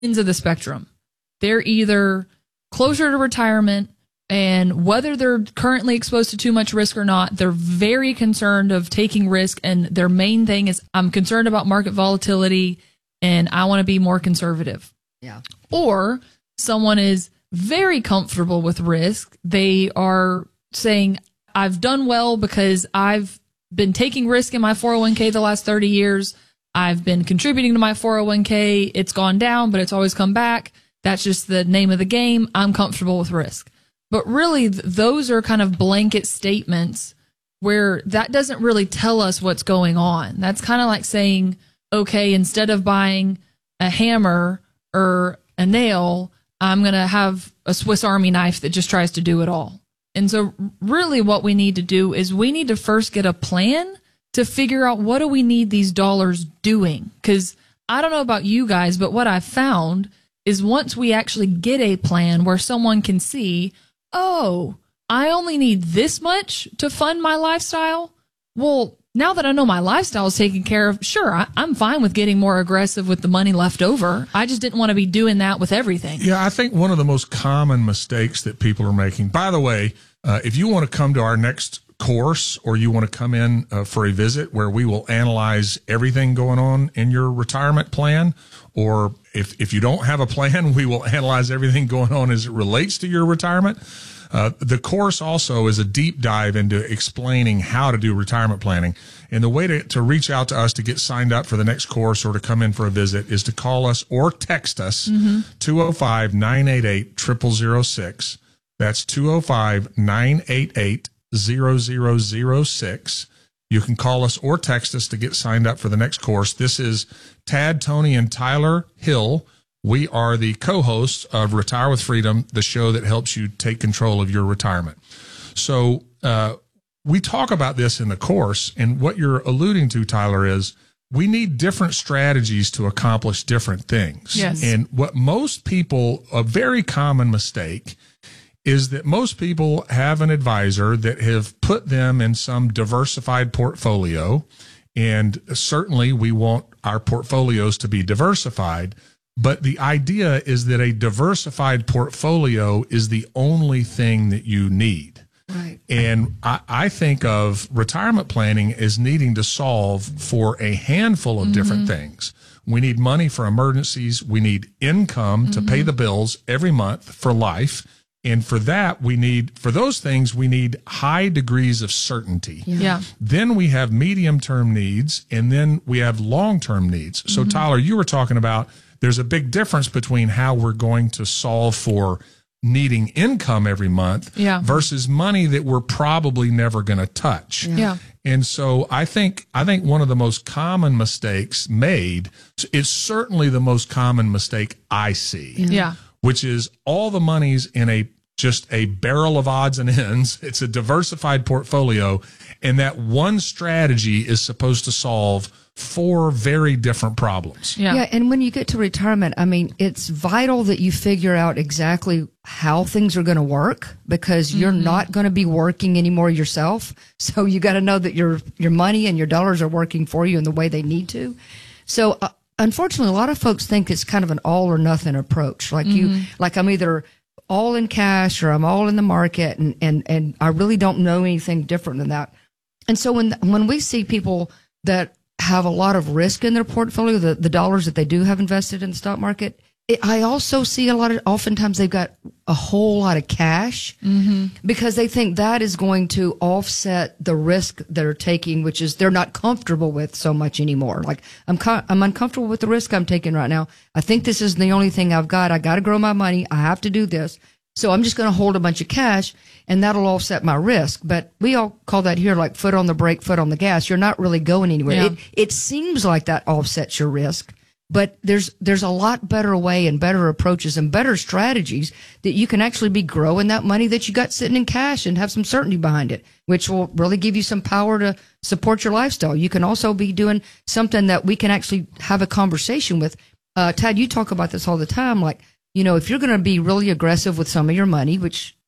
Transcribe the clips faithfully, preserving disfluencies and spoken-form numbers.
ends of the spectrum. They're either closer to retirement, and whether they're currently exposed to too much risk or not, they're very concerned of taking risk. And their main thing is, I'm concerned about market volatility and I want to be more conservative. Yeah. Or someone is very comfortable with risk. They are saying, I've done well because I've been taking risk in my four oh one k the last thirty years. I've been contributing to my four oh one k. It's gone down, but it's always come back. That's just the name of the game. I'm comfortable with risk. But really, th- those are kind of blanket statements where that doesn't really tell us what's going on. That's kind of like saying, okay, instead of buying a hammer or a nail, I'm going to have a Swiss Army knife that just tries to do it all. And so really what we need to do is we need to first get a plan to figure out, what do we need these dollars doing? Because I don't know about you guys, but what I've found is once we actually get a plan where someone can see, oh, I only need this much to fund my lifestyle. Well, now that I know my lifestyle is taken care of, sure, I, I'm fine with getting more aggressive with the money left over. I just didn't want to be doing that with everything. Yeah, I think one of the most common mistakes that people are making, by the way, uh, if you want to come to our next course or you want to come in uh, for a visit where we will analyze everything going on in your retirement plan, or if, if you don't have a plan, we will analyze everything going on as it relates to your retirement. Uh, the course also is a deep dive into explaining how to do retirement planning. And the way to, to reach out to us to get signed up for the next course or to come in for a visit is to call us or text us, mm-hmm. two oh five, nine eight eight, zero zero zero six. That's two oh five, nine eight eight, zero zero zero six. You can call us or text us to get signed up for the next course. This is Tad, Tony, and Tyler Hill. We are the co-hosts of Retire with Freedom, the show that helps you take control of your retirement. So uh, we talk about this in the course, and what you're alluding to, Tyler, is we need different strategies to accomplish different things. Yes. And what most people, a very common mistake, is that most people have an advisor that have put them in some diversified portfolio, and certainly we want our portfolios to be diversified. But the idea is that a diversified portfolio is the only thing that you need. Right. And I, I think of retirement planning as needing to solve for a handful of mm-hmm. different things. We need money for emergencies. We need income mm-hmm. to pay the bills every month for life. And for that, we need, for those things, we need high degrees of certainty. Yeah. yeah. Then we have medium-term needs, and then we have long-term needs. So, mm-hmm. Tyler, you were talking about there's a big difference between how we're going to solve for needing income every month yeah. versus money that we're probably never going to touch. Yeah. yeah. And so I think I think one of the most common mistakes made is certainly the most common mistake I see. Yeah. yeah. Which is all the money's in a just a barrel of odds and ends. It's a diversified portfolio, and that one strategy is supposed to solve four very different problems. Yeah. yeah, and when you get to retirement, I mean, it's vital that you figure out exactly how things are going to work, because you're mm-hmm. not going to be working anymore yourself. So you got to know that your your money and your dollars are working for you in the way they need to. So uh, unfortunately, a lot of folks think it's kind of an all or nothing approach. Like mm-hmm. you, like I'm either all in cash or I'm all in the market, and, and, and I really don't know anything different than that. And so when, when we see people that have a lot of risk in their portfolio, the, the dollars that they do have invested in the stock market, it, I also see a lot of, oftentimes they've got a whole lot of cash mm-hmm. because they think that is going to offset the risk they're taking, which is they're not comfortable with so much anymore. Like I'm, I'm uncomfortable with the risk I'm taking right now. I think this is the only thing I've got. I got to grow my money. I have to do this. So I'm just going to hold a bunch of cash, and that'll offset my risk. But we all call that here like foot on the brake, foot on the gas. You're not really going anywhere. Yeah. It, it seems like that offsets your risk, but there's there's a lot better way and better approaches and better strategies that you can actually be growing that money that you got sitting in cash and have some certainty behind it, which will really give you some power to support your lifestyle. You can also be doing something that we can actually have a conversation with. Uh, Tad, you talk about this all the time, like, you know, if you're going to be really aggressive with some of your money, which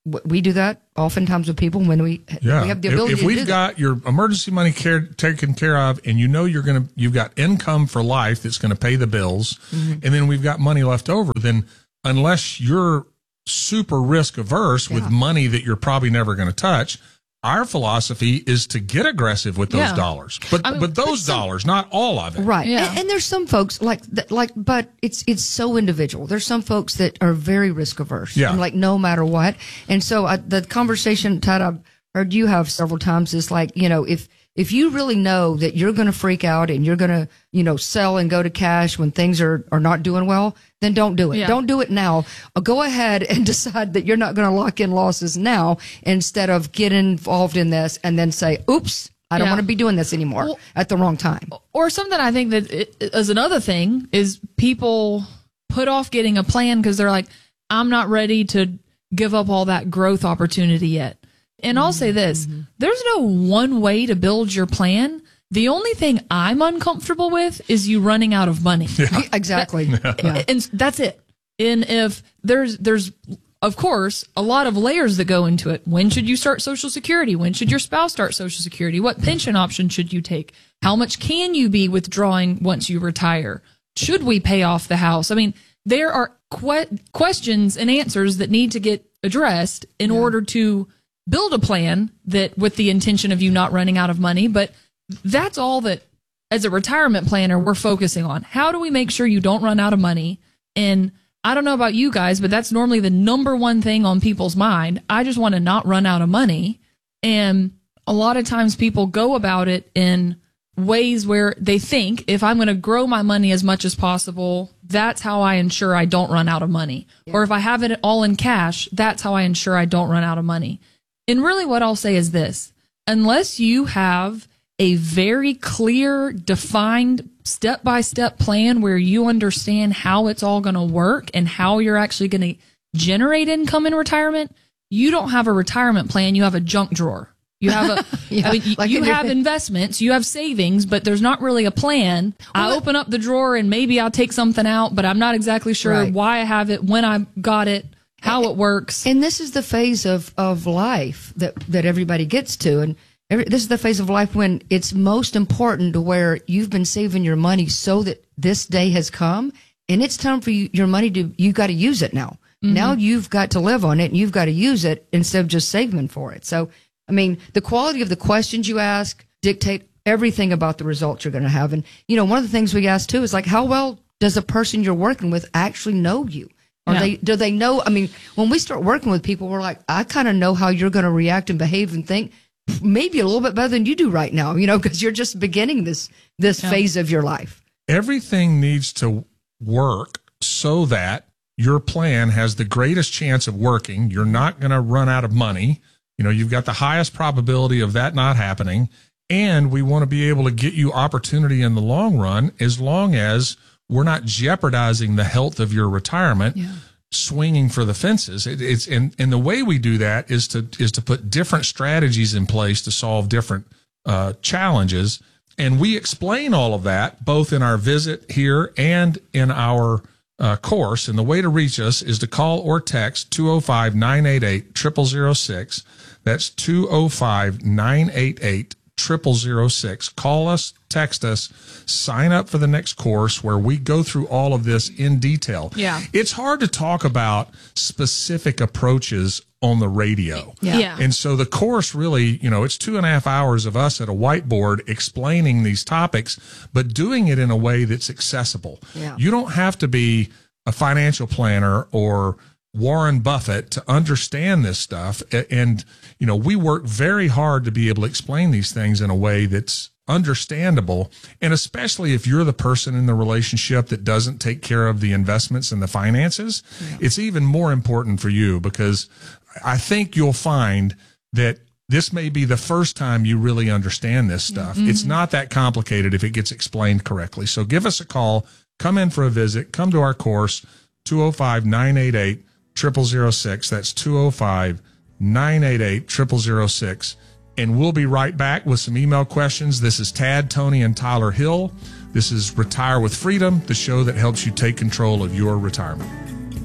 w- we do that oftentimes with people when we, Yeah. we have the If- ability if, to we've do got your emergency money care, taken care of, and you know you're going to, you've got income for life that's going to pay the bills, Mm-hmm. and then we've got money left over, then unless you're super risk averse with Yeah. money that you're probably never going to touch, our philosophy is to get aggressive with those Yeah. dollars, but I mean, but those dollars, not all of it. that. Right. Yeah. And, and there's some folks like, that, like, but it's, it's so individual. There's some folks that are very risk averse. Yeah. And like, no matter what. And so I, the conversation, Todd, I've heard you have several times is like, you know, if, if you really know that you're going to freak out and you're going to, you know, sell and go to cash when things are, are not doing well, then don't do it. Yeah. Don't do it now. Uh, Go ahead and decide that you're not going to lock in losses now instead of get involved in this and then say, oops, I don't Yeah. want to be doing this anymore Well- at the wrong time. Or something I think that it, is another thing is people put off getting a plan because they're like, I'm not ready to give up all that growth opportunity yet. And I'll say this, there's no one way to build your plan. The only thing I'm uncomfortable with is you running out of money. Exactly. Yeah. And that's it. And if there's, there's, of course, a lot of layers that go into it. When should you start Social Security? When should your spouse start Social Security? What pension option should you take? How much can you be withdrawing once you retire? Should we pay off the house? I mean, there are que- questions and answers that need to get addressed in order to build a plan that with the intention of you not running out of money. But that's all that as a retirement planner, we're focusing on. How do we make sure you don't run out of money? And I don't know about you guys, but that's normally the number one thing on people's mind. I just want to not run out of money. And a lot of times people go about it in ways where they think if I'm going to grow my money as much as possible, that's how I ensure I don't run out of money. Yeah. Or if I have it all in cash, that's how I ensure I don't run out of money. And really what I'll say is this, unless you have a very clear, defined step-by-step plan where you understand how it's all going to work and how you're actually going to generate income in retirement, you don't have a retirement plan. You have a junk drawer. You have a, Yeah, I mean, you, like you in your- have investments, you have savings, but there's not really a plan. I open up the drawer and maybe I'll take something out, but I'm not exactly sure Right. why I have it, when I got it, how it works. And this is the phase of, of life that, that everybody gets to. And every, this is the phase of life when it's most important to where you've been saving your money so that this day has come and it's time for you, your money to, you got to use it now. Mm-hmm. Now you've got to live on it and you've got to use it instead of just saving for it. So, I mean, the quality of the questions you ask dictate everything about the results you're going to have. And, you know, one of the things we ask too is like, how well does the person you're working with actually know you? Or Yeah. they, do they know? I mean, when we start working with people, we're like, I kind of know how you're going to react and behave and think maybe a little bit better than you do right now, you know, because you're just beginning this, this Yeah. phase of your life. Everything needs to work so that your plan has the greatest chance of working. You're not going to run out of money. You know, you've got the highest probability of that not happening. And we want to be able to get you opportunity in the long run as long as we're not jeopardizing the health of your retirement, Yeah. swinging for the fences. It, it's and, and the way we do that is to is to put different strategies in place to solve different uh, challenges. And we explain all of that both in our visit here and in our uh, course. And the way to reach us is to call or text two oh five, nine eight eight, zero zero zero six. That's two oh five, nine eight eight, zero zero zero six. Call us, text us, sign up for the next course where we go through all of this in detail. Yeah. It's hard to talk about specific approaches on the radio. Yeah. Yeah. And so the course really, you know, it's two and a half hours of us at a whiteboard explaining these topics, but doing it in a way that's accessible. Yeah. You don't have to be a financial planner or Warren Buffett to understand this stuff. And, you know, we work very hard to be able to explain these things in a way that's understandable. And especially if you're the person in the relationship that doesn't take care of the investments and the finances, yeah. it's even more important for you, because I think you'll find that this may be the first time you really understand this stuff. Mm-hmm. It's not that complicated if it gets explained correctly. So give us a call, come in for a visit, come to our course, two oh five, nine eight eight, zero zero zero six. That's two oh five, nine eight eight, zero zero zero six. And we'll be right back with some email questions. This is Tad, Tony, and Tyler Hill. This is Retire with Freedom, the show that helps you take control of your retirement.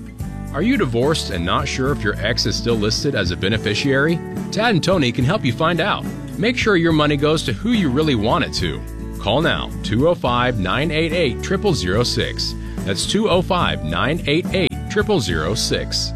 Are you divorced and not sure if your ex is still listed as a beneficiary? Tad and Tony can help you find out. Make sure your money goes to who you really want it to. Call now, two oh five, nine eight eight, zero zero zero six. That's two oh five, nine eight eight, zero zero zero six.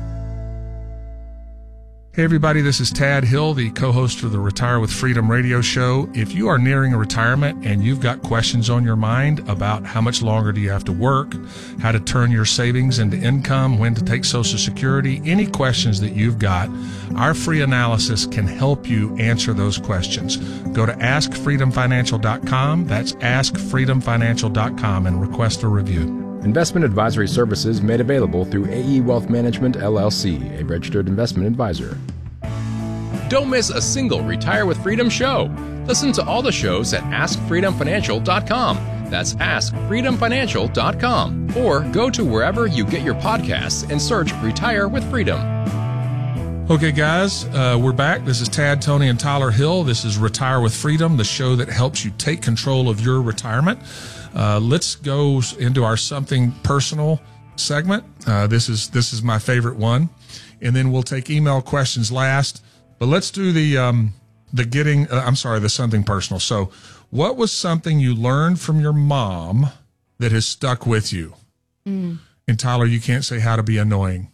Hey everybody, this is Tad Hill, the co-host for the Retire with Freedom radio show. If you are nearing a retirement and you've got questions on your mind about how much longer do you have to work, how to turn your savings into income, when to take Social Security, any questions that you've got, our free analysis can help you answer those questions. Go to ask freedom financial dot com. That's ask freedom financial dot com and request a review. Investment advisory services made available through A E Wealth Management, L L C, a registered investment advisor. Don't miss a single Retire with Freedom show. Listen to all the shows at ask freedom financial dot com. That's ask freedom financial dot com. Or go to wherever you get your podcasts and search Retire with Freedom. Okay, guys, uh, we're back. This is Tad, Tony, and Tyler Hill. This is Retire with Freedom, the show that helps you take control of your retirement. Uh, let's go into our something personal segment. Uh, this is this is my favorite one, and then we'll take email questions last. But let's do the um, the getting. Uh, I'm sorry, the something personal. So, what was something you learned from your mom that has stuck with you? Mm. And Tyler, you can't say how to be annoying.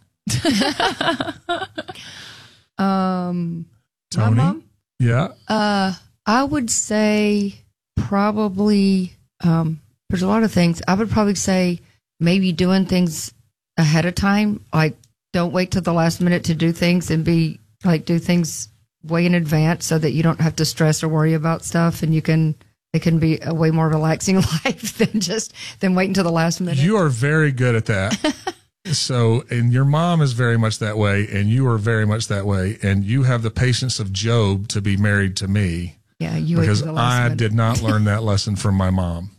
um, Tony, my mom? Yeah. Uh, I would say probably. Um, There's a lot of things. I would probably say maybe doing things ahead of time. Like, don't wait till the last minute to do things and be like, do things way in advance so that you don't have to stress or worry about stuff. And you can, it can be a way more relaxing life than just, than waiting until the last minute. You are very good at that. So, and your mom is very much that way. And you are very much that way. And you have the patience of Job to be married to me. Yeah, you because wait till the last I minute. did not learn that lesson from my mom.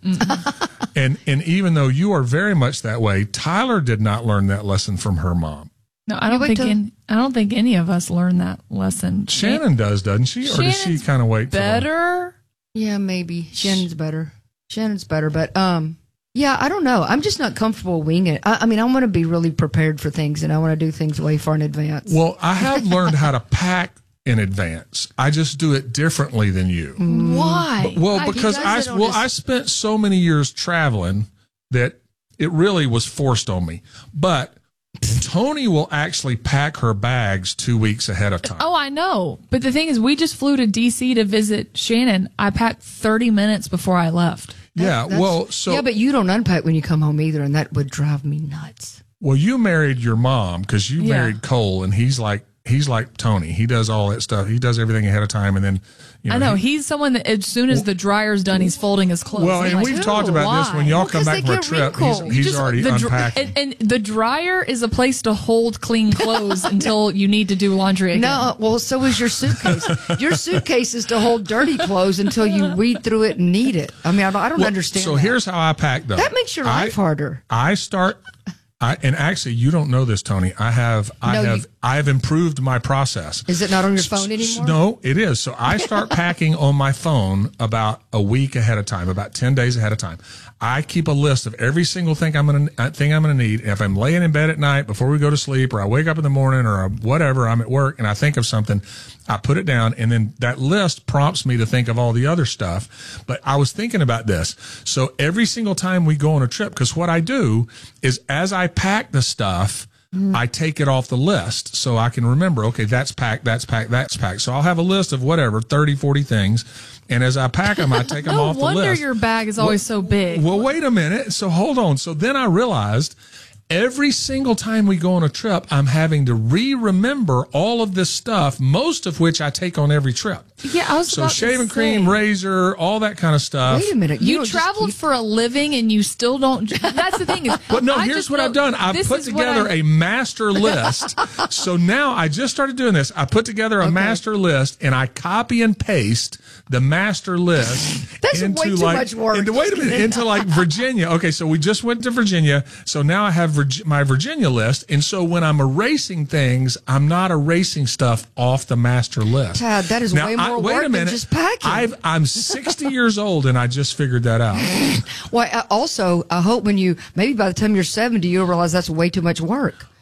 and and even though you are very much that way, Tyler did not learn that lesson from her mom. No, I don't wait think till- any, I don't think any of us learned that lesson. Shannon does, doesn't she? Or does she Shannon's kind of wait? better? Yeah, maybe Shannon's better. Shannon's better, but um, yeah, I don't know. I'm just not comfortable winging it. I, I mean, I want to be really prepared for things, and I want to do things way far in advance. Well, I have learned how to pack in advance. I just do it differently than you. Why? Well, He because does I it on well his- I spent so many years traveling that it really was forced on me. But Tony will actually pack her bags two weeks ahead of time. Oh, I know. But the thing is, we just flew to D C to visit Shannon. I packed thirty minutes before I left. yeah, That's- well, so yeah, but you don't unpack when you come home either, and that would drive me nuts. well, you married your mom because you Yeah. married Cole, and he's like he's like Tony. He does all that stuff. He does everything ahead of time, and then you know, I know. he- He's someone that as soon as the dryer's done, he's folding his clothes. well, I'm and like, we've "Ew, talked about this when why?" y'all Well, come 'cause back they from a get trip. He's, wrinkled. he's You just- already the dr- unpacking. and, and the dryer is a place to hold clean clothes until you need to do laundry again. No, well, so is your suitcase. Your suitcase is to hold dirty clothes until you weed through it and need it. I mean, I don't, I don't Well, understand. So that. here's how I pack though. that makes your life I, harder. I start, I and actually you don't know this, Tony. I have, I No, have, you- I have improved my process. Is it not on your phone S- anymore? No, it is. So I start packing on my phone about a week ahead of time, about ten days ahead of time. I keep a list of every single thing I'm going to thing I'm going to need. If I'm laying in bed at night before we go to sleep, or I wake up in the morning, or whatever, I'm at work and I think of something, I put it down, and then that list prompts me to think of all the other stuff. But I was thinking about this. So every single time we go on a trip, because what I do is as I pack the stuff, I take it off the list so I can remember, okay, that's packed, that's packed, that's packed. So I'll have a list of whatever, thirty, forty things. And as I pack them, I take them No off the wonder list. your bag is always so big. Well, wait a minute. So hold on. So then I realized every single time we go on a trip, I'm having to re-remember all of this stuff, most of which I take on every trip. Yeah, I was So about to shaving say. cream, razor, all that kind of stuff. Wait a minute. You don't just traveled keep- for a living and you still don't. That's the thing. Is, But no, I here's just what know- I've done. I've this put is what together I- a master list. So now I just started doing this. I put together a Okay. master list and I copy and paste the master list That's into way too like, much work. Into, wait a minute, into like Virginia. Okay, so we just went to Virginia. So now I have Virg- my Virginia list. And so when I'm erasing things, I'm not erasing stuff off the master list. Tad, that is Now, way I- more wait work a minute. than just packing. I've, I'm sixty years old and I just figured that out. Well, I- also, I hope when you, maybe by the time you're seventy, you'll realize that's way too much work.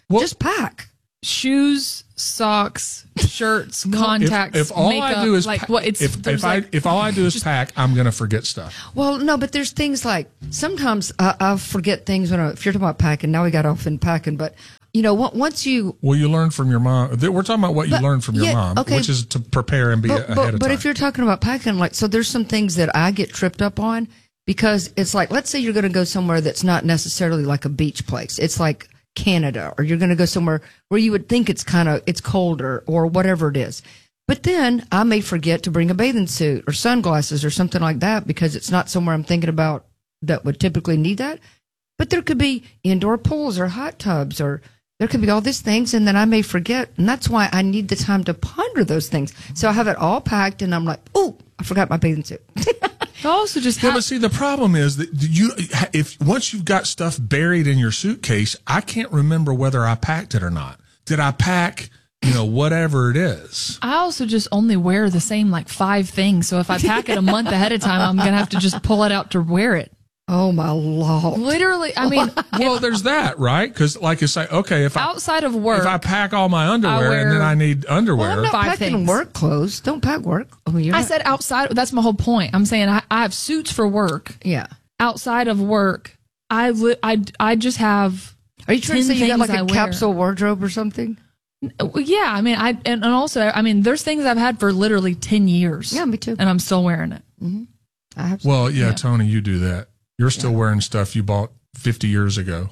Well- Just pack. Shoes, socks, shirts, contacts, If, if all makeup, I do is like pack, what it's if, there's if I like, if all I do is pack, I'm going to forget stuff. Well, no, but there's things like sometimes I, I forget things when I, if you're talking about packing. Now we got off in packing, but you know, on- once you Well, you learn from your mom. We're talking about what you But- learned from your yeah, mom, okay. which is to prepare and be but, ahead but, of but time. if you're talking about packing, like, so there's some things that I get tripped up on because it's like, let's say you're going to go somewhere that's not necessarily like a beach place. It's like Canada, or you're going to go somewhere where you would think it's kind of, it's colder or whatever it is. But then I may forget to bring a bathing suit or sunglasses or something like that because it's not somewhere I'm thinking about that would typically need that. But there could be indoor pools or hot tubs, or there could be all these things, and then I may forget. And that's why I need the time to ponder those things. So I have it all packed, and I'm like, oh, I forgot my bathing suit. I also just Yeah, have, but see, the problem is that you, if once you've got stuff buried in your suitcase, I can't remember whether I packed it or not. Did I pack, you know, whatever it is? I also just only wear the same like five things. So if I pack it a month ahead of time, I'm gonna have to just pull it out to wear it. Oh, my Lord. Literally, I mean, Well, there's that, right? Because, like you say, okay, if I outside of work, if I pack all my underwear I and then wear- I need underwear, Well, I'm not Five packing things. work clothes. Don't pack work. Oh, you're I not- said outside. That's my whole point. I'm saying I, I have suits for work. yeah. Outside of work, I li- I I just have. Are you trying to ten say you got things like I a wear. capsule wardrobe or something? Well, yeah, I mean, I and, and also, I mean, there's things I've had for literally ten years. Yeah, me too. And I'm still wearing it. I have well, yeah, Yeah. Tony, you do that. You're still wearing stuff you bought fifty years ago.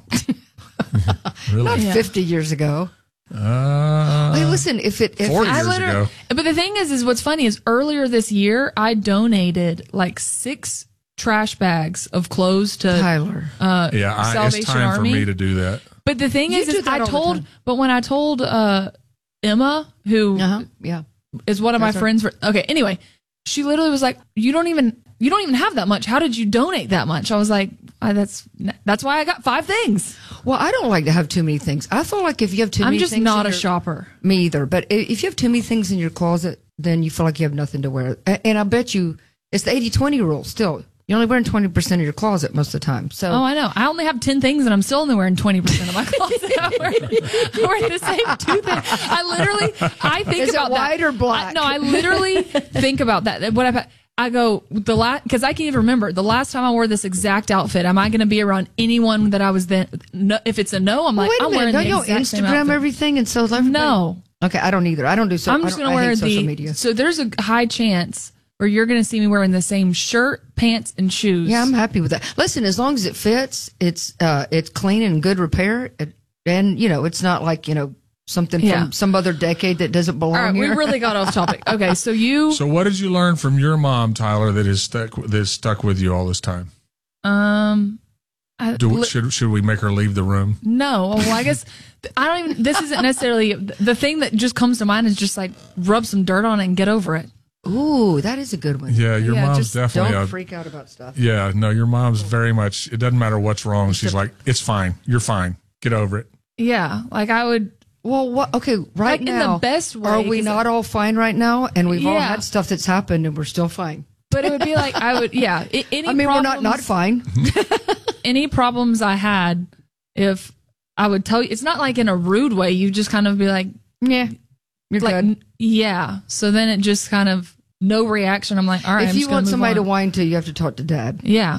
Really? not Yeah. fifty years ago. Uh, Hey, listen, if it if forty it- I years literally, ago. but the thing is, is what's funny is earlier this year, I donated like six trash bags of clothes to Tyler. uh, Yeah, I, Salvation it's time Army. for me to do that. But the thing You is, do is that I all the told, time. but when I told uh, Emma, who Uh-huh. Yeah. is one of my That's her. friends, for, okay, anyway, she literally was like, "You don't even, you don't even have that much. How did you donate that much?" I was like, I, "That's that's why I got five things. Well, I don't like to have too many things. I feel like if you have too I'm many just things not in a your- shopper." Me either. But i- if you have too many things in your closet, then you feel like you have nothing to wear. A- And I bet you it's the eighty twenty rule still. You're only wearing twenty percent of your closet most of the time. So Oh, I know. I only have ten things, and I'm still only wearing twenty percent of my closet. I wear, I wear the same two things. I literally, I think Is it about white that. or black? I, no, I literally think about that. What I, I go the last because I can even remember the last time I wore this exact outfit. Am I going to be around anyone that I was then? No, if it's a no, I'm Well, like, wait a I'm minute. wearing Don't the you exact same Instagram outfit. everything and so everything? No. Okay, I don't either. I don't do so. I'm I just don't- going to I hate wear social the. media. So there's a high chance where you're going to see me wearing the same shirt, pants, and shoes. Yeah, I'm happy with that. Listen, as long as it fits, it's uh, it's clean and good repair, it, and you know, it's not like you know something Yeah. from some other decade that doesn't belong All right, we here. really got off topic. Okay, so you. So, what did you learn from your mom, Tyler, that is stuck that is stuck with you all this time? Um, I, Do li- should should we make her leave the room? no. Well, I guess I don't even. This isn't necessarily the thing that just comes to mind. Is just like rub some dirt on it and get over it. Ooh, that is a good one. Yeah, your Yeah, mom's just definitely. Don't A, freak out about stuff. yeah, no, your mom's very much. It doesn't matter what's wrong. She's like, it's fine. You're fine. Get over it. Yeah, like I would. Well, what? Okay, right Like, in the now, best way, are we 'cause not all fine right now? And we've all Yeah. had stuff that's happened, and we're still fine. But it would be like I would. Yeah. I- Any I mean, we're not not problems- fine. Any problems I had, if I would tell you, it's not like in a rude way. You just kind of be like, Yeah, you're like, good. n- yeah. So then it just kind of no reaction. I'm like, all right. If I'm you just gonna want move somebody to on. whine to, you have to talk to Dad. Yeah.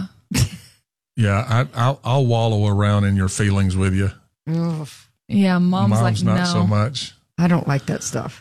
Yeah, I, I'll I'll wallow around in your feelings with you. Ugh, Yeah. Mom's, Mom's like, not no. so much. I don't like that stuff.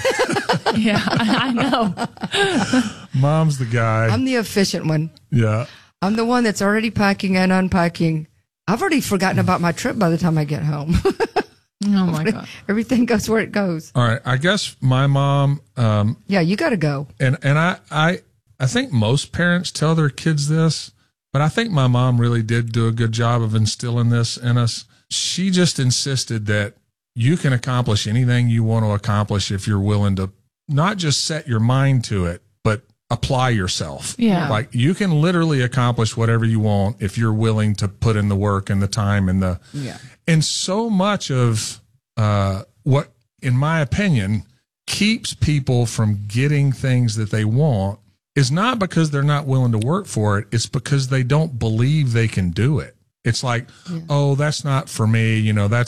Yeah, I, I know. Mom's the guy. I'm the efficient one. yeah. I'm the one that's already packing and unpacking. I've already forgotten about my trip by the time I get home. Oh my god. Everything goes where it goes. All right. I guess my mom. Um, Yeah, you got to go. and and I, I I think most parents tell their kids this, but I think my mom really did do a good job of instilling this in us. She just insisted that you can accomplish anything you want to accomplish if you're willing to not just set your mind to it, but apply yourself. Yeah. Like you can literally accomplish whatever you want if you're willing to put in the work and the time and the Yeah. and so much of uh, what, in my opinion, keeps people from getting things that they want is not because they're not willing to work for it. It's because they don't believe they can do it. It's like, oh, that's not for me. You know, that's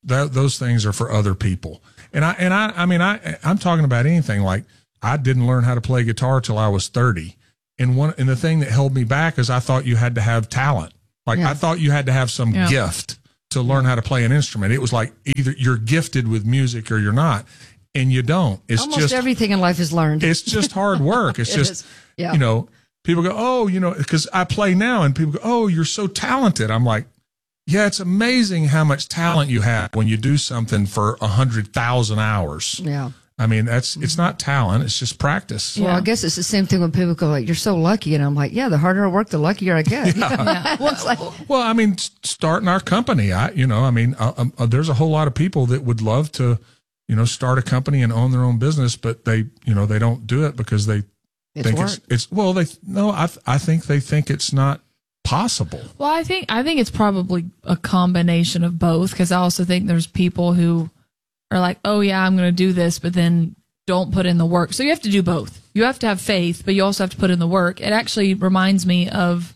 that those things are for other people. And I, and I, I mean, I, I'm talking about anything. Like, I didn't learn how to play guitar till I was thirty. And one, and the thing that held me back is I thought you had to have talent. Like, Yeah. I thought you had to have some Yeah. gift to learn how to play an instrument. It was like either you're gifted with music or you're not, and you don't. It's Almost just, everything in life is learned. it's just hard work. It's It just, is. Yeah. you know, people go, oh, you know, because I play now and people go, oh, you're so talented. I'm like, yeah, it's amazing how much talent you have when you do something for a hundred thousand hours. Yeah. I mean, that's, it's not talent. It's just practice. Well, Yeah. I guess it's the same thing when people go like, "You're so lucky," and I'm like, "Yeah, the harder I work, the luckier I get." Yeah. Well, it's like, Well, I mean, s- starting our company, I, you know, I mean, uh, um, uh, there's a whole lot of people that would love to, you know, start a company and own their own business, but they, you know, they don't do it because they it's think work. it's, it's, well, they, no, I, th- I think they think it's not possible. Well, I think I think it's probably a combination of both, because I also think there's people who are like, oh yeah, I'm going to do this, but then don't put in the work. So you have to do both. You have to have faith, but you also have to put in the work. It actually reminds me of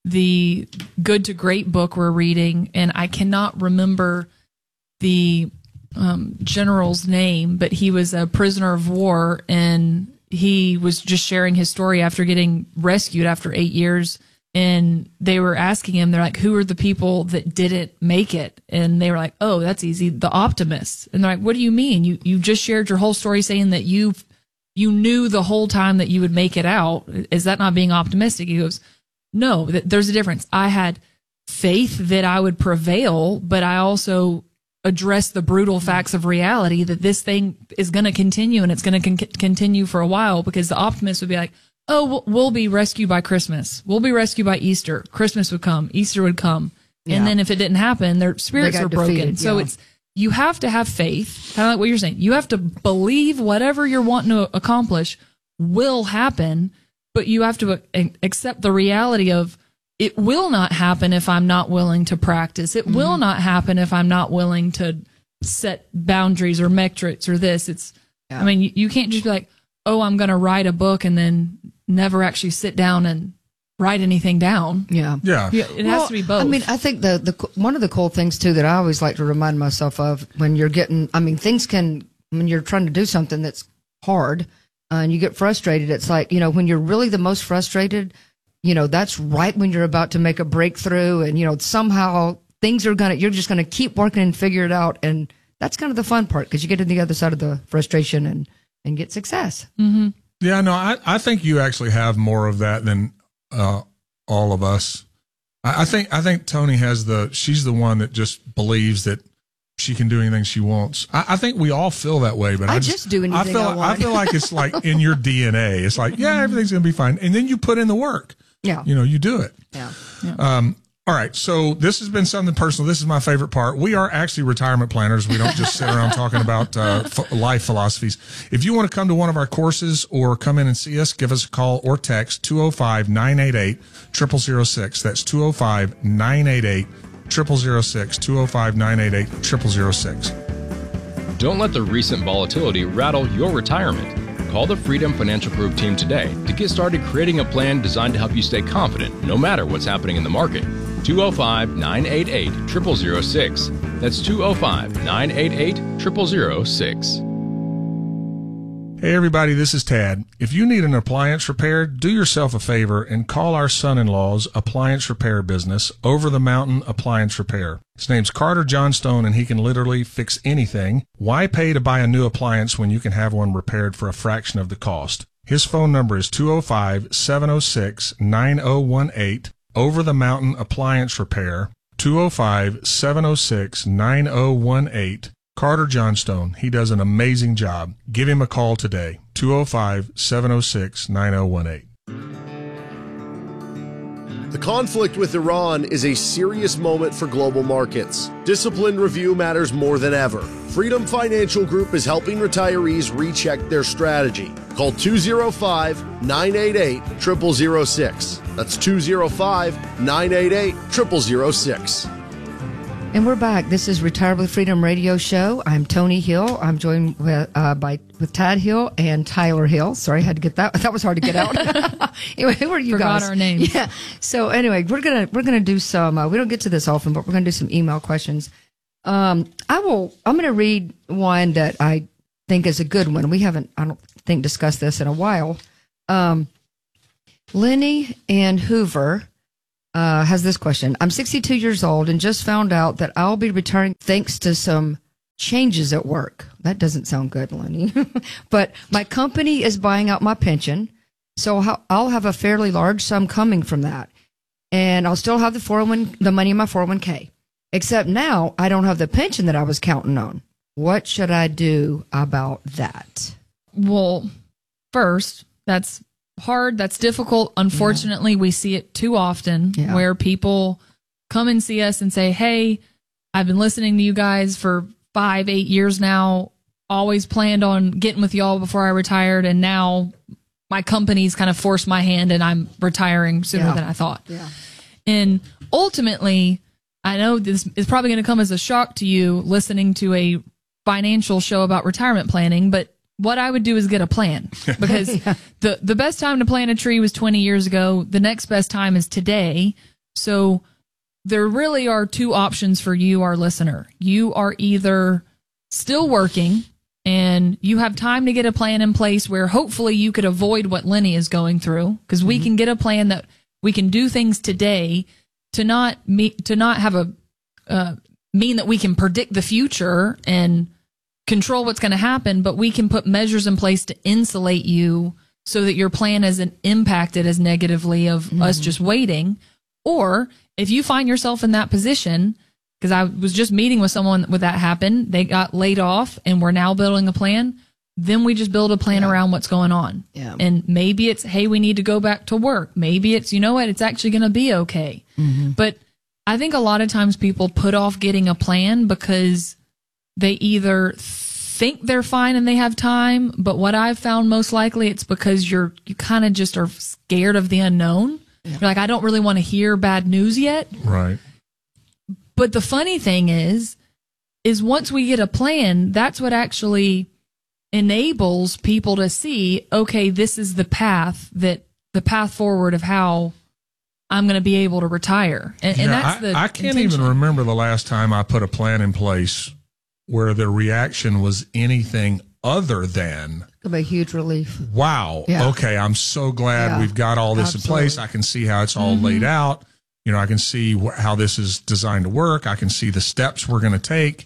the Good to Great book we're reading, and I cannot remember the um, general's name, but he was a prisoner of war, and he was just sharing his story after getting rescued after eight years. And they were asking him, they're like, who are the people that didn't make it? And they were like, oh, that's easy. The optimists. And they're like, what do you mean? You, you just shared your whole story saying that you, you knew the whole time that you would make it out. Is that not being optimistic? He goes, no, th- there's a difference. I had faith that I would prevail, but I also addressed the brutal facts of reality that this thing is going to continue, and it's going to con- continue for a while, because the optimist would be like, oh, we'll, we'll be rescued by Christmas. We'll be rescued by Easter. Christmas would come. Easter would come. Yeah. And then if it didn't happen, their spirits got are broken. defeated, So yeah. it's, you have to have faith, kind of like what you're saying. You have to believe whatever you're wanting to accomplish will happen, but you have to uh, accept the reality of it will not happen if I'm not willing to practice. It will not happen if I'm not willing to set boundaries or metrics or this. It's, Yeah. I mean, you, you can't just be like, oh, I'm going to write a book and then never actually sit down and write anything down. Yeah. Yeah. Yeah, it has Well, to be both. I mean, I think the, the one of the cool things too that I always like to remind myself of when you're getting, I mean, things can, when you're trying to do something that's hard uh, and you get frustrated, it's like, you know, when you're really the most frustrated, you know, that's right when you're about to make a breakthrough, and, you know, somehow things are going to, you're just going to keep working and figure it out. And that's kind of the fun part, because you get to the other side of the frustration and, and get success. mm-hmm. Yeah, no, I, I think you actually have more of that than uh, all of us. I, I think I think Tony has the, she's the one that just believes that she can do anything she wants. I, I think we all feel that way, but I, I just do anything I feel I want. I feel like it's like in your D N A. It's like, yeah, everything's gonna be fine, and then you put in the work. Yeah. You know, you do it. Yeah. Um, all right. So this has been something personal. This is my favorite part. We are actually retirement planners. We don't just sit around talking about uh, f- life philosophies. If you want to come to one of our courses or come in and see us, give us a call or text two oh five, nine eight eight, zero zero zero six. That's two oh five, nine eight eight, zero zero zero six, two oh five, nine eight eight, zero zero zero six. Don't let the recent volatility rattle your retirement. Call the Freedom Financial Group team today to get started creating a plan designed to help you stay confident no matter what's happening in the market. two oh five, nine eight eight, zero zero zero six. That's two oh five, nine eight eight, zero zero zero six. Hey everybody, this is Tad. If you need an appliance repaired, do yourself a favor and call our son-in-law's appliance repair business, Over the Mountain Appliance Repair. His name's Carter Johnstone, and he can literally fix anything. Why pay to buy a new appliance when you can have one repaired for a fraction of the cost? His phone number is two oh five, seven oh six, nine oh one eight, Over the Mountain Appliance Repair, two oh five, seven oh six, nine oh one eight. Carter Johnstone. He does an amazing job. Give him a call today. two oh five, seven oh six, nine oh one eight. The conflict with Iran is a serious moment for global markets. Disciplined review matters more than ever. Freedom Financial Group is helping retirees recheck their strategy. Call two oh five, nine eight eight, zero zero zero six. That's two oh five, nine eight eight, zero zero zero six. And we're back. This is Retire with Freedom Radio Show. I'm Tony Hill. I'm joined with, uh, by with Tad Hill and Tyler Hill. Sorry, I had to get that. That was hard to get out. Anyway, who are you Forgot guys? our names. Yeah. So anyway, we're gonna we're gonna do some. Uh, we don't get to this often, but we're gonna do some email questions. Um, I will, I'm going to read one that I think is a good one. We haven't, I don't think, discussed this in a while. Um, Lenny and Hoover uh, has this question. I'm sixty-two years old and just found out that I'll be retiring thanks to some changes at work. That doesn't sound good, Lenny. But my company is buying out my pension, so I'll have a fairly large sum coming from that. And I'll still have the four oh one, the money in my four oh one k. Except now I don't have the pension that I was counting on. What should I do about that? Well, first, that's hard. That's difficult. Unfortunately, yeah. we see it too often yeah. where people come and see us and say, hey, I've been listening to you guys for five, eight years now, always planned on getting with y'all before I retired. And now my company's kind of forced my hand and I'm retiring sooner yeah. than I thought. Yeah. And ultimately, I know this is probably going to come as a shock to you listening to a financial show about retirement planning, but what I would do is get a plan, because yeah. the, the best time to plant a tree was twenty years ago. The next best time is today. So there really are two options for you, our listener. You are either still working and you have time to get a plan in place where hopefully you could avoid what Lenny is going through, because mm-hmm. we can get a plan that we can do things today to not me, to not have a uh, mean that we can predict the future and control what's going to happen, but we can put measures in place to insulate you so that your plan isn't impacted as negatively of mm-hmm. us just waiting. Or if you find yourself in that position, because I was just meeting with someone with that happen, they got laid off and we're now building a plan, then we just build a plan yeah. around what's going on. Yeah. And maybe it's, hey, we need to go back to work. Maybe it's, you know what, it's actually going to be okay. Mm-hmm. But I think a lot of times people put off getting a plan because they either think they're fine and they have time, but what I've found most likely it's because you're, you kind of just are scared of the unknown. Yeah. You're like, I don't really want to hear bad news yet. Right. But the funny thing is, is once we get a plan, that's what actually enables people to see, okay, this is the path that the path forward of how I'm going to be able to retire. And, and yeah, that's I, the I can't intention. even remember the last time I put a plan in place where the reaction was anything other than, it'll be a huge relief. Wow. Yeah. Okay. I'm so glad yeah. we've got all this Absolutely. in place. I can see how it's all Mm-hmm. laid out. You know, I can see wh- how this is designed to work. I can see the steps we're going to take.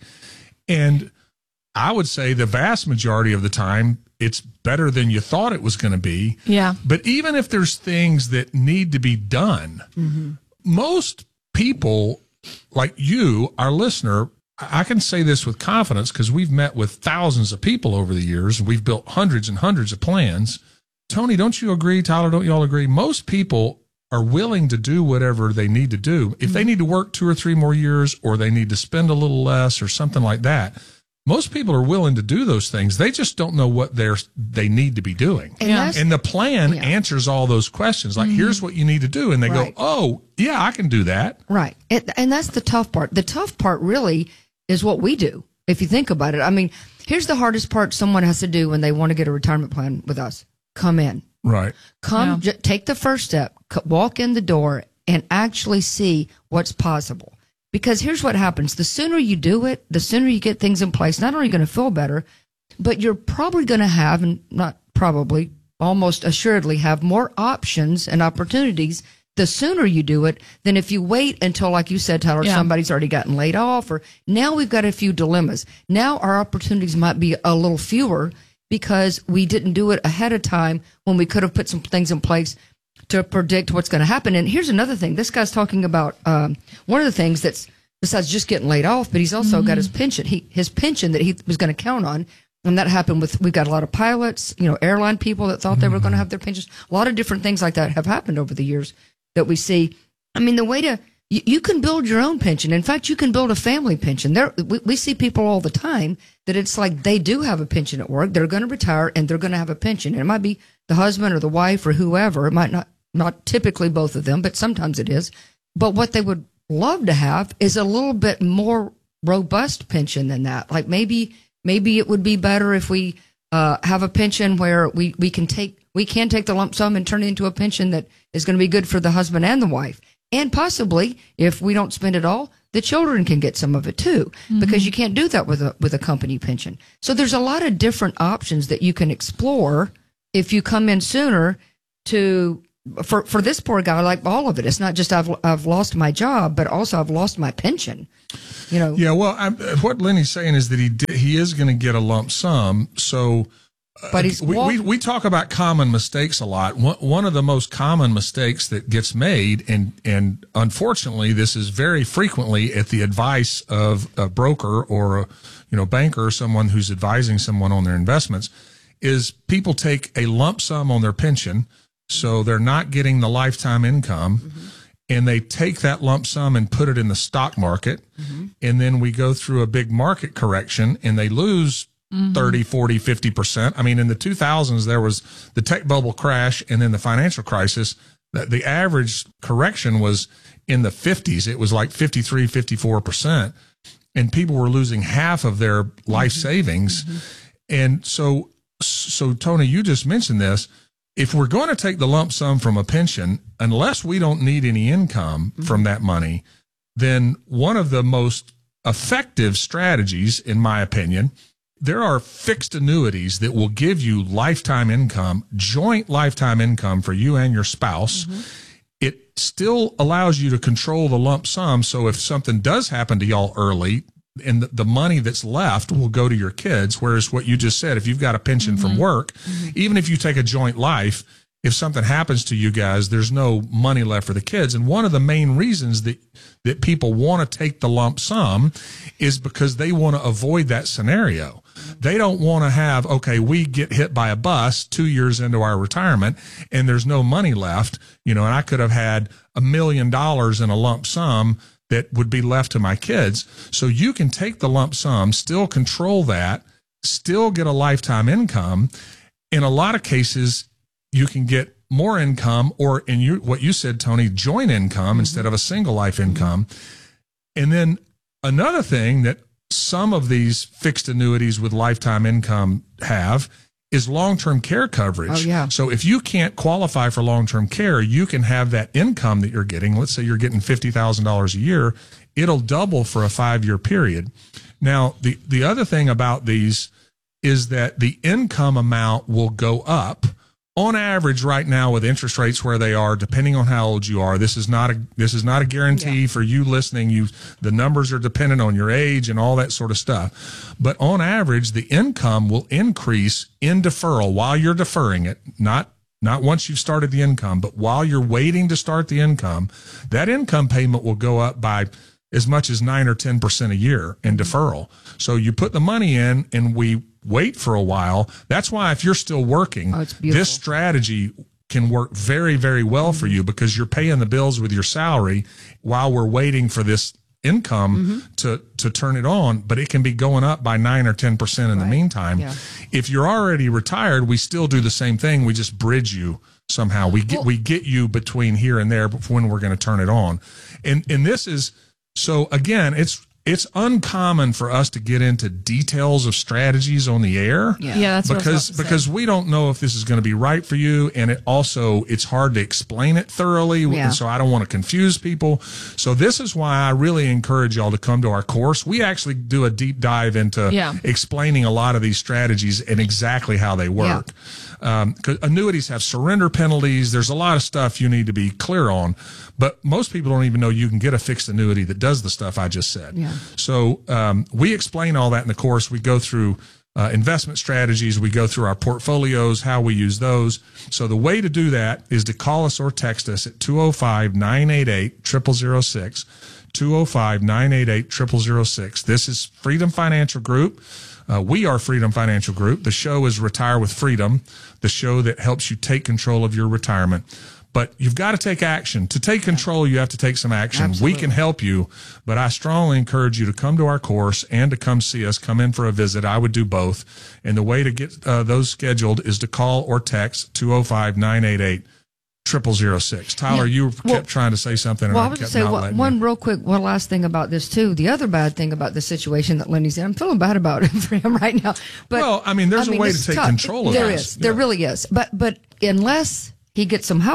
And I would say the vast majority of the time, it's better than you thought it was going to be. Yeah. But even if there's things that need to be done, mm-hmm. most people like you, our listener, I can say this with confidence because we've met with thousands of people over the years and we've built hundreds and hundreds of plans. Tony, don't you agree? Tyler, don't you all agree? Most people are willing to do whatever they need to do. If they need to work two or three more years or they need to spend a little less or something like that, most people are willing to do those things. They just don't know what they're, they need to be doing. And, Yeah. And the plan Yeah. answers all those questions. Like, Mm-hmm. here's what you need to do. And they Right. go, oh, yeah, I can do that. Right. It, and that's the tough part. The tough part really is what we do. If you think about it, I mean, here's the hardest part someone has to do when they want to get a retirement plan with us. Come in. Right. Come, Yeah. j- take the first step, c- walk in the door and actually see what's possible. Because here's what happens. The sooner you do it, the sooner you get things in place, not only are you going to feel better, but you're probably going to have, and not probably, almost assuredly have more options and opportunities the sooner you do it than if you wait until, like you said, Tyler, Yeah. somebody's already gotten laid off, or now we've got a few dilemmas. Now our opportunities might be a little fewer because we didn't do it ahead of time when we could have put some things in place to predict what's going to happen. And here's another thing. This guy's talking about um, one of the things that's besides just getting laid off, but he's also Mm-hmm. got his pension. He his pension that he was going to count on, and that happened with. We've got a lot of pilots, you know, airline people that thought mm-hmm. they were going to have their pensions. A lot of different things like that have happened over the years that we see. I mean, the way to you, you can build your own pension. In fact, you can build a family pension. There, we, we see people all the time that it's like they do have a pension at work. They're going to retire and they're going to have a pension. And it might be the husband or the wife or whoever. It might not. Not typically both of them, but sometimes it is. But what they would love to have is a little bit more robust pension than that. Like maybe, maybe it would be better if we uh, have a pension where we, we can take, we can take the lump sum and turn it into a pension that is going to be good for the husband and the wife. And possibly, if we don't spend it all, the children can get some of it too, mm-hmm. because you can't do that with a with a company pension. So there's a lot of different options that you can explore if you come in sooner to. For for this poor guy, like all of it, it's not just I've I've lost my job, but also I've lost my pension. You know. Yeah. Well, I'm, what Lenny's saying is that he did, he is going to get a lump sum. So, uh, but he's we, we we talk about common mistakes a lot. One one of the most common mistakes that gets made, and and unfortunately, this is very frequently at the advice of a broker or a you know banker or someone who's advising someone on their investments, is people take a lump sum on their pension. So they're not getting the lifetime income, mm-hmm. and they take that lump sum and put it in the stock market. Mm-hmm. And then we go through a big market correction and they lose mm-hmm. thirty, forty, fifty percent. I mean, in the two thousands, there was the tech bubble crash and then the financial crisis. The, the average correction was in the fifties. It was like fifty-three, fifty-four percent. And people were losing half of their life mm-hmm. savings. Mm-hmm. And so, so Tony, you just mentioned this. If we're going to take the lump sum from a pension, unless we don't need any income mm-hmm. from that money, then one of the most effective strategies, in my opinion, there are fixed annuities that will give you lifetime income, joint lifetime income for you and your spouse. Mm-hmm. It still allows you to control the lump sum. So if something does happen to y'all early, and the, the money that's left will go to your kids. Whereas what you just said, if you've got a pension mm-hmm. from work, mm-hmm. even if you take a joint life, if something happens to you guys, there's no money left for the kids. And one of the main reasons that, that people want to take the lump sum is because they want to avoid that scenario. They don't want to have, okay, we get hit by a bus two years into our retirement and there's no money left, you know, and I could have had a million dollars in a lump sum that would be left to my kids. So you can take the lump sum, still control that, still get a lifetime income. In a lot of cases, you can get more income, or in you, what you said, Tony, joint income mm-hmm. instead of a single life income. And then another thing that some of these fixed annuities with lifetime income have is long-term care coverage. Oh, yeah. So if you can't qualify for long-term care, you can have that income that you're getting. Let's say you're getting fifty thousand dollars a year. It'll double for a five-year period. Now, the, the other thing about these is that the income amount will go up. On average, right now, with interest rates where they are, depending on how old you are, this is not a this is not a guarantee yeah. for you listening. You the numbers are dependent on your age and all that sort of stuff. But on average, the income will increase in deferral while you're deferring it, not not once you've started the income, but while you're waiting to start the income. That income payment will go up by as much as nine or ten percent a year in deferral. So you put the money in, and we wait for a while. That's why if you're still working, oh, this strategy can work very, very well mm-hmm. for you, because you're paying the bills with your salary while we're waiting for this income mm-hmm. to, to turn it on, but it can be going up by nine or ten percent in right. the meantime. Yeah. If you're already retired, we still do the same thing. We just bridge you somehow. We get, well, we get you between here and there when we're going to turn it on. And, and this is, so again, it's, It's uncommon for us to get into details of strategies on the air. Yeah, yeah that's because what I was about to because say. we don't know if this is going to be right for you, and it also it's hard to explain it thoroughly. Yeah. And so I don't want to confuse people. So this is why I really encourage y'all to come to our course. We actually do a deep dive into yeah. explaining a lot of these strategies and exactly how they work. Yeah. Um, 'cause annuities have surrender penalties. There's a lot of stuff you need to be clear on, but most people don't even know you can get a fixed annuity that does the stuff I just said. Yeah. So um, we explain all that in the course. We go through uh, investment strategies. We go through our portfolios, how we use those. So the way to do that is to call us or text us at two oh five, nine eight eight, zero zero zero six, two oh five, nine eight eight, zero zero zero six. This is Freedom Financial Group. Uh, we are Freedom Financial Group. The show is Retire with Freedom, the show that helps you take control of your retirement. But you've got to take action. To take control, you have to take some action. Absolutely. We can help you, but I strongly encourage you to come to our course and to come see us, come in for a visit. I would do both. And the way to get uh, those scheduled is to call or text two oh five, nine eight eight, zero zero zero six. Tyler, yeah. you well, kept trying to say something. Well, and I was kept going to say not one, letting one you. real quick, one last thing about this, too. The other bad thing about the situation that Lenny's in, I'm feeling bad about it for him right now. But well, I mean, there's I mean, a way this to take tough. control of there this. Is. There yeah. really is. But, but unless he gets some help,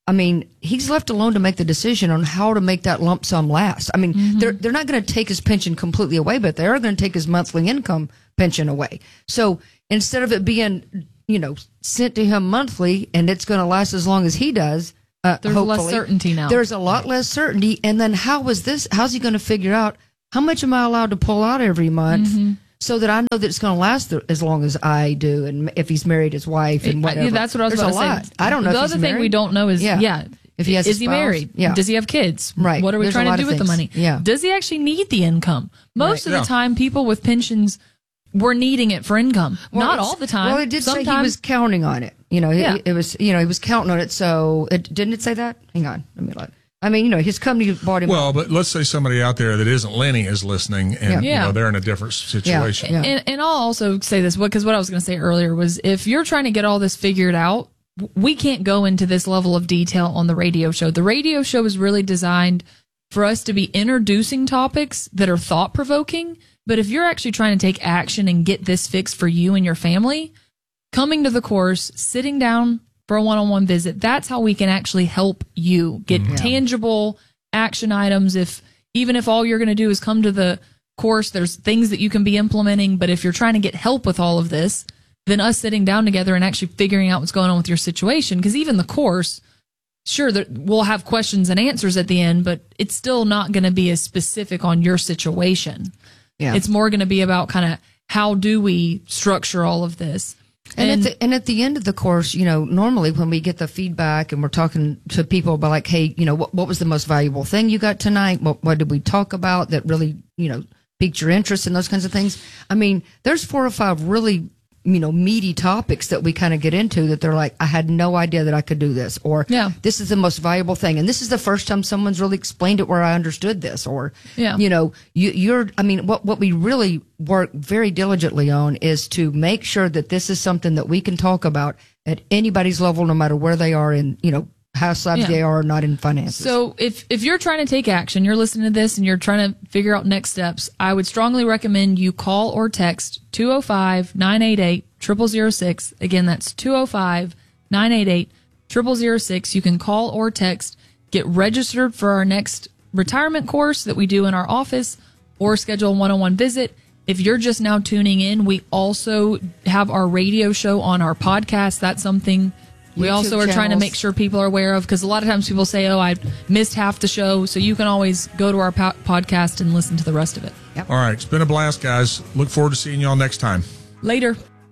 I mean, he's left alone to make the decision on how to make that lump sum last. I mean, mm-hmm. they're they're not going to take his pension completely away, but they are going to take his monthly income pension away. So instead of it being, you know, sent to him monthly and it's going to last as long as he does, uh, there's less certainty now. There's a lot less certainty. And then how is this? How's he going to figure out how much am I allowed to pull out every month? Mm-hmm. So that I know that it's going to last as long as I do, and if he's married his wife and whatever. Yeah, that's what I was There's about a to lot. say. I don't know. The if other he's thing married. we don't know is, yeah, yeah. if he has, is he spouse? married? Yeah. Does he have kids? Right. What are we There's trying to do with things. the money? Yeah. Does he actually need the income? Most right. of the yeah. time, people with pensions were needing it for income. Well, Not all the time. Well, it did Sometimes, say he was counting on it. You know, yeah. it, it was. You know, he was counting on it. So it didn't it say that? Hang on, let me look. I mean, you know, his company bought him. Well, but let's say somebody out there that isn't Lenny is listening, and Yeah. you know they're in a different situation. Yeah. And, and I'll also say this, because what I was going to say earlier was, if you're trying to get all this figured out, we can't go into this level of detail on the radio show. The radio show is really designed for us to be introducing topics that are thought provoking. But if you're actually trying to take action and get this fixed for you and your family, coming to the course, sitting down for a one-on-one visit, that's how we can actually help you get Mm-hmm. tangible action items. If even if all you're going to do is come to the course, there's things that you can be implementing. But if you're trying to get help with all of this, then us sitting down together and actually figuring out what's going on with your situation, because even the course, sure, that we'll have questions and answers at the end, but it's still not going to be as specific on your situation. Yeah. It's more going to be about kind of how do we structure all of this. And, And, at the, and at the end of the course, you know, normally when we get the feedback and we're talking to people about like, hey, you know, what, what was the most valuable thing you got tonight? What, what did we talk about that really, you know, piqued your interest in those kinds of things? I mean, there's four or five really, you know, meaty topics that we kind of get into that they're like, I had no idea that I could do this, or Yeah. this is the most valuable thing. And this is the first time someone's really explained it where I understood this, or, Yeah. you know, you, you're, I mean, what, what we really work very diligently on is to make sure that this is something that we can talk about at anybody's level, no matter where they are in, you know, how savvy Yeah. they are or not in finances. So if, if you're trying to take action, you're listening to this and you're trying to figure out next steps, I would strongly recommend you call or text two oh five, nine eight eight, zero zero zero six. Again, that's two oh five, nine eight eight, zero zero zero six. You can call or text, get registered for our next retirement course that we do in our office, or schedule a one-on-one visit. If you're just now tuning in, we also have our radio show on our podcast. That's something we YouTube also are trying to channels. make sure people are aware of, because a lot of times people say, oh, I missed half the show. So you can always go to our po- podcast and listen to the rest of it. Yep. All right, it's been a blast, guys. Look forward to seeing you all next time. Later.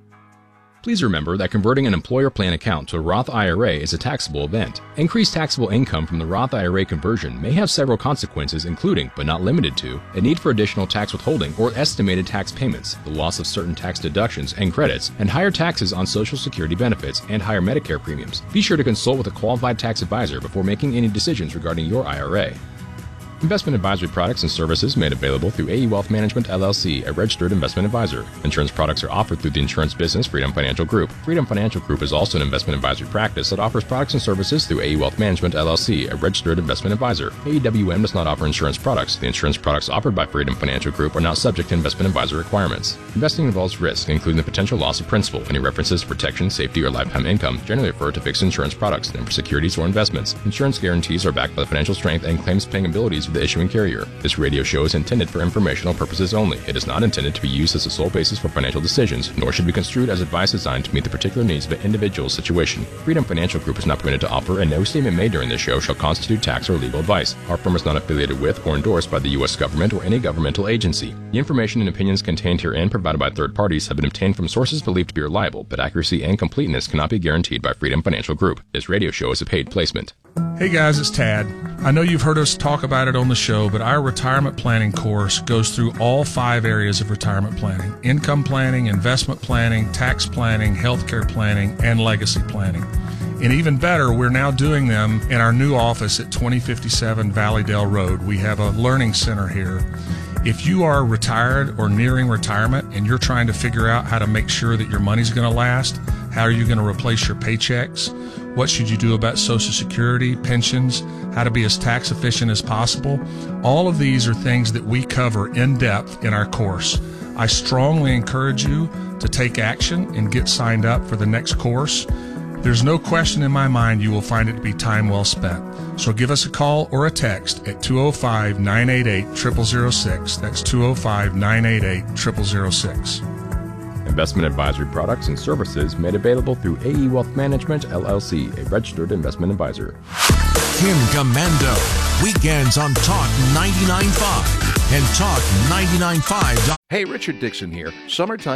Please remember that converting an employer plan account to a Roth I R A is a taxable event. Increased taxable income from the Roth I R A conversion may have several consequences, including, but not limited to, a need for additional tax withholding or estimated tax payments, the loss of certain tax deductions and credits, and higher taxes on Social Security benefits and higher Medicare premiums. Be sure to consult with a qualified tax advisor before making any decisions regarding your I R A. Investment advisory products and services made available through A E Wealth Management, L L C, a registered investment advisor. Insurance products are offered through the insurance business Freedom Financial Group. Freedom Financial Group is also an investment advisory practice that offers products and services through A E Wealth Management, L L C, a registered investment advisor. A E W M does not offer insurance products. The insurance products offered by Freedom Financial Group are not subject to investment advisor requirements. Investing involves risk, including the potential loss of principal. Any references to protection, safety, or lifetime income generally refer to fixed insurance products, never securities or investments. Insurance guarantees are backed by the financial strength and claims-paying abilities of the issuing carrier. This radio show is intended for informational purposes only. It is not intended to be used as a sole basis for financial decisions, nor should be construed as advice designed to meet the particular needs of an individual's situation. Freedom Financial Group is not permitted to offer, and no statement made during this show shall constitute tax or legal advice. Our firm is not affiliated with or endorsed by the U S government or any governmental agency. The information and opinions contained herein provided by third parties have been obtained from sources believed to be reliable, but accuracy and completeness cannot be guaranteed by Freedom Financial Group. This radio show is a paid placement. Hey guys, it's Tad. I know you've heard us talk about it on the show, but our retirement planning course goes through all five areas of retirement planning: income planning, investment planning, tax planning, healthcare planning, and legacy planning. And even better, we're now doing them in our new office at twenty fifty-seven Valleydale Road. We have a learning center here. If you are retired or nearing retirement and you're trying to figure out how to make sure that your money's going to last, how are you going to replace your paychecks, what should you do about Social Security, pensions, how to be as tax efficient as possible, all of these are things that we cover in depth in our course. I strongly encourage you to take action and get signed up for the next course. There's no question in my mind you will find it to be time well spent. So give us a call or a text at two oh five, nine eight eight, zero zero zero six. That's two oh five, nine eight eight, zero zero zero six. Investment advisory products and services made available through A E Wealth Management, L L C, a registered investment advisor. Kim Commando, weekends on Talk ninety-nine point five and Talk ninety-nine point five. Hey, Richard Dixon here. Summertime